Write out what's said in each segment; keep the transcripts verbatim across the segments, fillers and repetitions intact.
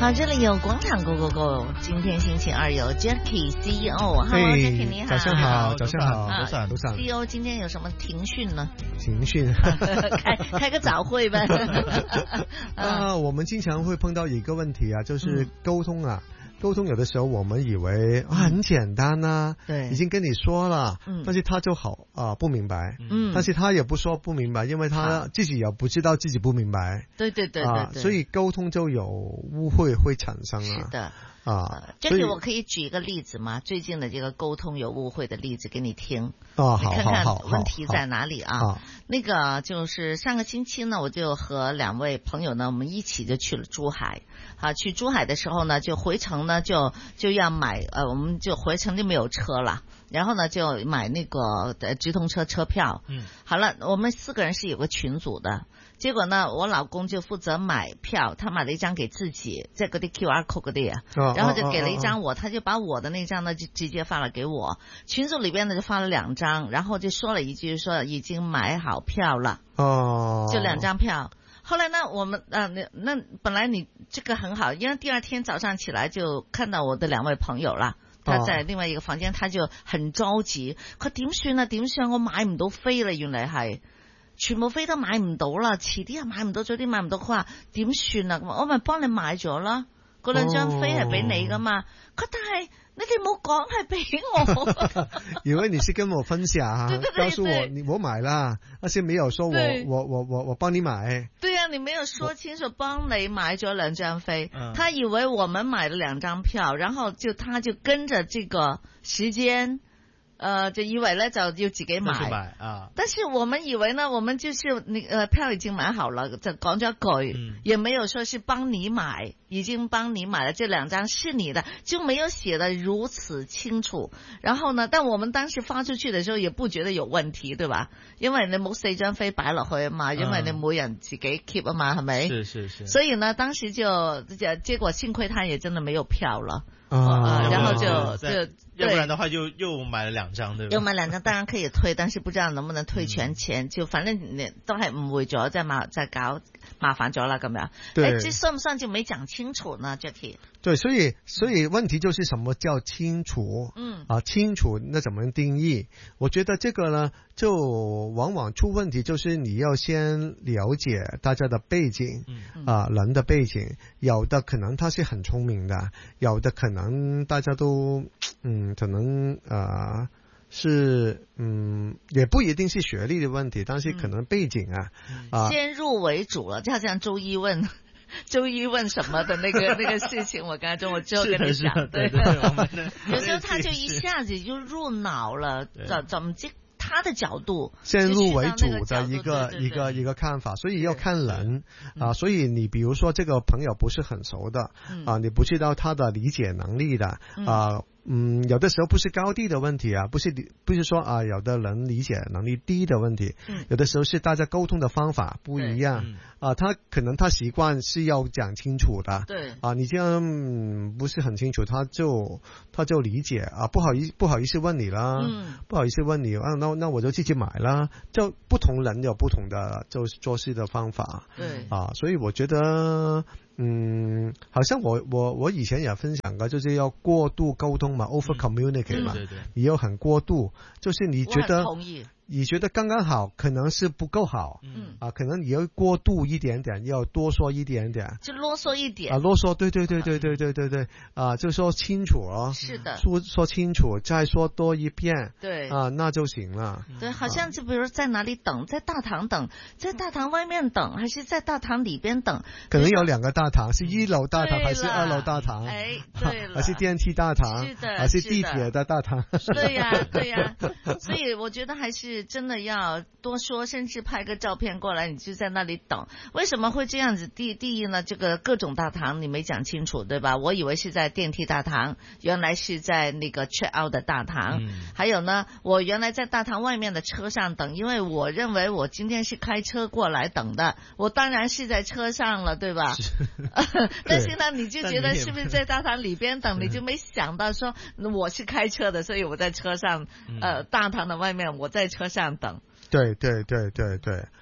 好，这里有广场 Go Go Go， 今天星期二有 Jackie C E O。Hello Jackie， 你好。 早上好，早上好， 啊、 早上早上。 C E O 今天有什么庭训呢？ 庭训， 开开个早会呗。 啊，我们经常会碰到一个问题啊，就是沟通啊。嗯沟通有的时候我们以为啊很简单啊，对，已经跟你说了，嗯，但是他就好啊、呃、不明白，嗯，但是他也不说不明白，因为他自己也不知道自己不明白， 对对对对对、啊， 所以沟通就有误会会产生啊。 是的。 啊， 这个我可以举一个例子吗？最近的这个沟通有误会的例子给你听。 哦， 你看看问题在好哪里啊？那个就是上个星期呢，我就和两位朋友呢，我们一起就去了珠海。啊，去珠海的时候呢，就回程呢就就要买呃，我们就回程就没有车了。然后呢，就买那个呃直通车车票。嗯，好了，我们四个人是有个群组的。结果呢，我老公就负责买票，他买了一張給自己，即係嗰啲 Q R code 嗰啲啊，然後就給了一張我，他就把我的那張呢就直接發了給我。群組裏邊呢就發了兩張，然後就說了一句說已經買好票了，哦，就兩張票。後來呢，我們啊，那那本來你這個很好，因為第二天早上起來就看到我的兩位朋友啦。他在另外一個房間，他就很着急，佢點算啊點算？我買唔到飛啦，原來係。全部飛都買唔到啦，遲啲又買唔到，早啲買唔到，佢話點算啊？我咪幫你買咗啦，嗰兩張飛係俾你噶嘛。佢、哦、但係你哋冇講係俾我。 以為你是跟我分享啊，告訴我你我買啦，而且沒有說我我我我我幫你買。對啊，你沒有說清楚幫你買咗兩張飛，他以為我們買了兩張票，然後就他就跟着這個時間。呃，就以為呢就要自己買，買啊！但是我們以為呢，我們就是那呃票已經買好了，就講咗一句、嗯，也沒有說是幫你買，已經幫你買了這兩張是你的，就沒有寫得如此清楚。然後呢，但我們當時發出去的時候也不覺得有問題，對吧？因為你冇四張飛擺落去啊嘛，因為你每人自己 keep 啊嘛，係、嗯、咪？是是是。所以呢，當時就結果幸虧他也真的沒有票了。啊、呃，然後就、哦、就要不然的話就又買了兩張，對吧？ 又買兩張，當然可以退，但是不知道能不能退全錢。嗯、就反正你都係誤會咗，即係麻再搞麻煩咗啦咁樣。對，這算不算就沒講清楚呢 ，Jackie？ 對，所以所以問題就是什麼叫清楚？嗯，啊，清楚那怎麼定義？我覺得這個呢，就往往出問題，就是你要先了解大家的背景，嗯、啊，人的背景，有的可能他是很聰明的，有的可能大家都，嗯，可能呃是，嗯，也不一定是學歷的問題，但是可能背景啊，嗯、啊， 先入為主了，就好像周一問。周一問什麼的那個那個事情，我剛才中午之後跟你講，對，對有時候他就一下子就入腦了，怎怎麼就他的角度， 先入為主的一個一個一個看法，所以要看人啊。所以你比如說這個朋友不是很熟的啊，你不知道他的理解能力的啊。嗯，有的時候不是高低的問題啊，不是不是說啊，有的人理解能力低的問題，嗯、有的時候是大家溝通的方法不一樣、嗯、啊，他可能他習慣是要講清楚的，對啊，你這樣、嗯、不是很清楚，他就他就理解啊，不好意不好意思問你啦，嗯、不好意思問你啊，那那我就自己買啦，就不同人有不同的就做事的方法，對啊，所以我覺得。嗯，好像我我我以前也分享過，就是要過度溝通嘛、嗯、，over communicate 嘛，對對對，你要很過度，就是你覺得你覺得剛剛好，可能是不夠好，嗯啊，可能你要過度一點點，要多說一點點， 就囉嗦一點啊，囉嗦，對對對對對對對對啊，就說清楚哦， 是的， 說說清楚，再說多一遍， 對啊，那就行了。 對，好像就比如在哪裡等，在大堂等，在大堂外面等，還是在大堂裡邊等？ 可能有兩個大堂，是一樓大堂還是二樓大堂？ 哎，對了， 還是電梯大堂？ 是的， 還是地鐵的大堂？ 對呀，對呀，所以我覺得還是真的要多說，甚至拍個照片過來，你就在那裡等。為什麼會這樣子？第第一呢，這個各種大堂你沒講清楚，對吧？我以為是在電梯大堂，原來是在那個 check out 的大堂。嗯、還有呢，我原來在大堂外面的車上等，因為我認為我今天是開車過來等的，我當然是在車上了，對吧？是但是呢，你就覺得是不是在大堂裡邊等，你就沒想到說我是開車的，所以我在車上，呃，大堂的外面我在車上等。 對對對對對，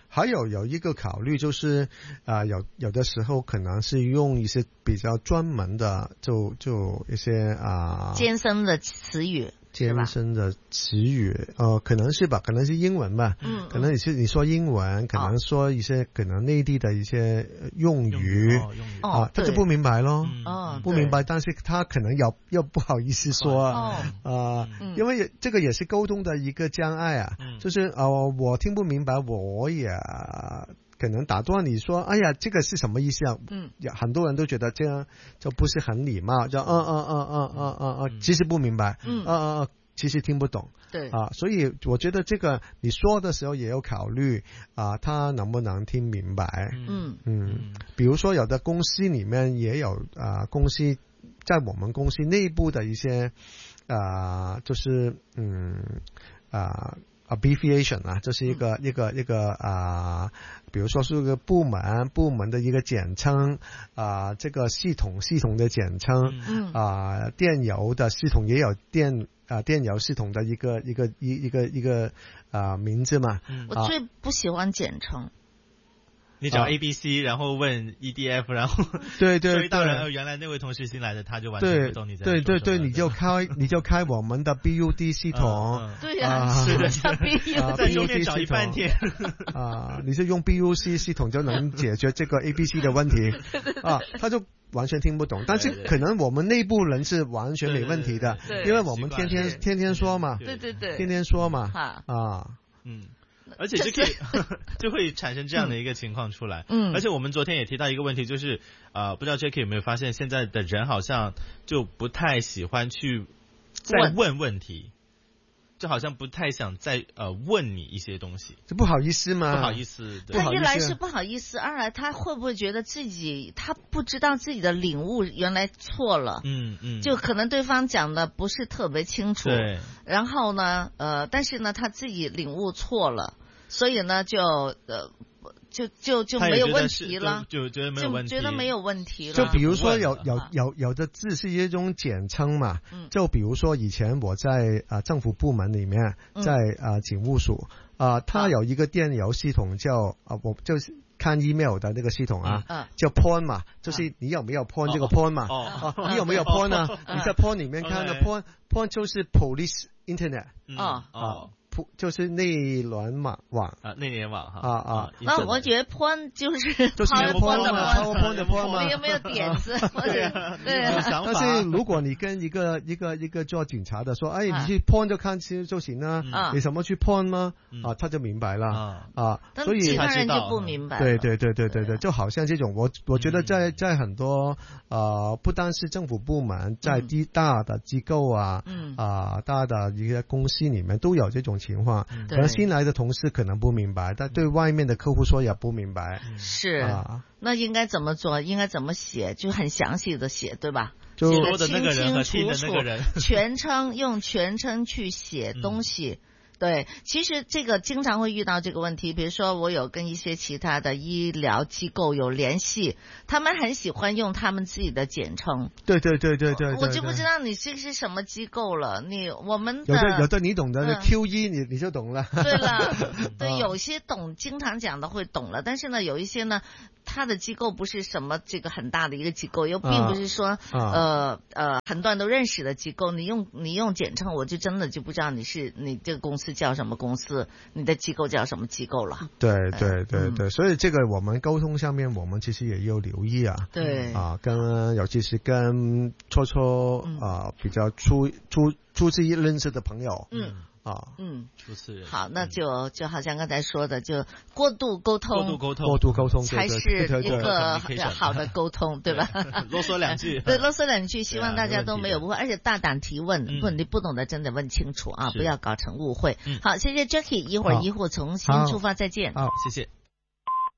还有有一个考虑就是啊、呃、有有的时候可能是用一些比较专门的就就一些啊、呃、 艰深的词语。 艰深的词语，呃，可能是吧，可能是英文吧， 嗯， 可能你是你说英文，可能说一些、哦、可能内地的一些用语， 用语哦、 啊，他就不明白咯， 哦， 不明白，但是他可能又又不好意思说， 哦， 啊、嗯，因为这个也是沟通的一个障碍啊，嗯、就是呃，我听不明白，我也。可能打断你说，哎呀，这个是什么意思啊？嗯，很多人都觉得这样就不是很礼貌，就嗯嗯嗯嗯嗯嗯嗯，其实不明白，嗯嗯嗯，其实听不懂， 对啊，所以我觉得这个你说的时候也要考虑啊，他能不能听明白？嗯嗯，比如说有的公司里面也有啊，公司在我们公司内部的一些啊，就是嗯啊。abbreviation 啊，这是一个、嗯、一个一个啊、呃，比如说是个部门部门的一个简称啊、呃，这个系统系统的简称，嗯啊、呃，电邮的系统也有电啊、呃、电邮系统的一个一个一一个一个啊、呃、名字嘛。 嗯、我最不喜欢简称。 你找 A B C，、啊、然后问 E D F， 然后对对对， 当然原来那位同事新来的，他就完全不懂你在说什么。 对对对，你就开你就开我们的 B U D 系统。 嗯嗯、对呀、啊，是的，叫 B U D， 在右面找一半天。 啊，你就用 B U C 系统就能解决这个 A B C 的问题啊，他就完全听不懂。但是可能我们内部人是完全没问题的， 对对对对， 因为我们天天天天说嘛， 对对对， 天天说嘛，啊， 嗯。而且就可以就会产生这样的一个情况出来， 嗯， 而且我们昨天也提到一个问题，就是呃，不知道 Jackie 有没有发现，现在的人好像就不太喜欢去再问问题，就好像不太想再呃问你一些东西， 就不好意思嘛， 不好意思， 他一来是不好意思，二来他会不会觉得自己他不知道自己的领悟原来错了， 嗯嗯， 就可能对方讲的不是特别清楚， 对， 然后呢呃，但是呢他自己领悟错了。所以呢，就呃，就就就没有问题了， 就觉得没有问题， 就觉得没有问题了。 就比如说有有有有的字是一种简称嘛，嗯、就比如说以前我在啊、呃、政府部门里面，在啊、呃、警务署啊、呃，它有一个电邮系统叫啊、呃，我就是看 email 的那个系统啊，嗯、叫 point 嘛，就是你有没有 point 这个 point 嘛？ 哦， 哦你有没有 point 呢？你在 point 里面看的 point point 就是 police internet 啊哦。 就是内联网网啊，内联网哈啊啊！ 那我觉得 point 就是就是 point 的 point 的 point 嘛， 你有没有点子？ 对对啊， 但是如果你跟一个一个一个做警察的说，哎，你去 point 就看清就行了，你怎么去 point 吗？啊，他就明白了啊，所以其他人就不明白。 对对对对对对，就好像这种，我我觉得在在很多呃，不单是政府部门，在地大的机构啊，啊大的一些公司里面都有这种情况，可能新来的同事可能不明白，但对外面的客户说也不明白。 是啊，那应该怎么做？应该怎么写？就很详细的写，对吧？ 就说的那个人和听的那个人， 全称用全称去写东西。嗯对，其实这个经常会遇到这个问题，比如说我有跟一些其他的医疗机构有联系，他们很喜欢用他们自己的简称。 对对对对 对, 对, 对， 我就不知道你这是什么机构了，你我们的有的有的你懂的、嗯、Q 一 你你就懂了。 对了，对，有些懂经常讲的会懂了，但是呢有一些呢他的机构不是什么这个很大的一个机构，又并不是说、啊、呃呃很多人都认识的机构，你用你用简称，我就真的就不知道你是你这个公司叫什么公司，你的机构叫什么机构了。 对对对对、嗯，所以这个我们沟通上面，我们其实也要留意啊。 对啊，跟尤其是跟初初啊比较初初初次认识的朋友。 嗯。 啊， 嗯， 初次认识。 好，那就就好像刚才说的，就过度沟通， 过度沟通， 过度沟通才是一个好的沟通，对吧？ 啰嗦两句， 对，啰嗦两句，希望大家都没有误会，而且大胆提问， 嗯、 问你不懂的真的问清楚啊，不要搞成误会。好，谢谢 Jackie， 一会儿医护重新出发，再见。 好， 谢谢。